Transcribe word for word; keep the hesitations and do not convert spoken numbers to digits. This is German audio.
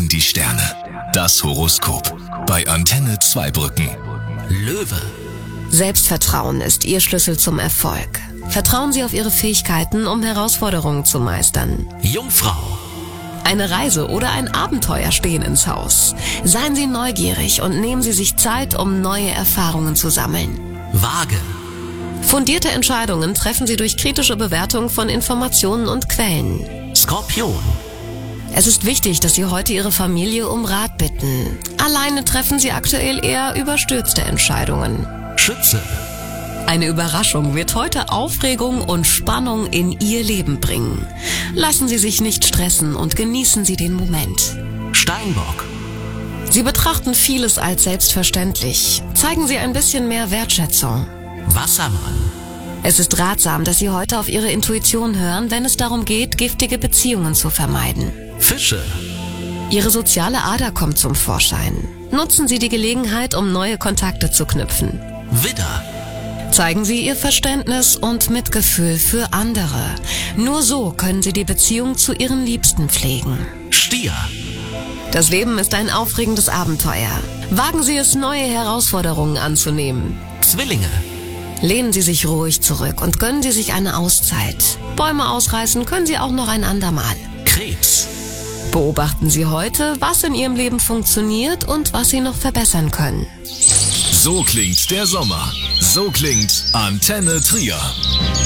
sagen die Sterne. Das Horoskop bei Antenne Zweibrücken. Löwe. Selbstvertrauen ist Ihr Schlüssel zum Erfolg. Vertrauen Sie auf Ihre Fähigkeiten, um Herausforderungen zu meistern. Jungfrau. Eine Reise oder ein Abenteuer stehen ins Haus. Seien Sie neugierig und nehmen Sie sich Zeit, um neue Erfahrungen zu sammeln. Waage. Fundierte Entscheidungen treffen Sie durch kritische Bewertung von Informationen und Quellen. Skorpion. Es ist wichtig, dass Sie heute Ihre Familie um Rat bitten. Alleine treffen Sie aktuell eher überstürzte Entscheidungen. Schütze. Eine Überraschung wird heute Aufregung und Spannung in Ihr Leben bringen. Lassen Sie sich nicht stressen und genießen Sie den Moment. Steinbock. Sie betrachten vieles als selbstverständlich. Zeigen Sie ein bisschen mehr Wertschätzung. Wassermann. Es ist ratsam, dass Sie heute auf Ihre Intuition hören, wenn es darum geht, giftige Beziehungen zu vermeiden. Fische. Ihre soziale Ader kommt zum Vorschein. Nutzen Sie die Gelegenheit, um neue Kontakte zu knüpfen. Widder. Zeigen Sie Ihr Verständnis und Mitgefühl für andere. Nur so können Sie die Beziehung zu Ihren Liebsten pflegen. Stier. Das Leben ist ein aufregendes Abenteuer. Wagen Sie es, neue Herausforderungen anzunehmen. Zwillinge. Lehnen Sie sich ruhig zurück und gönnen Sie sich eine Auszeit. Bäume ausreißen können Sie auch noch ein andermal. Krebs. Beobachten Sie heute, was in Ihrem Leben funktioniert und was Sie noch verbessern können. So klingt der Sommer. So klingt Antenne Trier.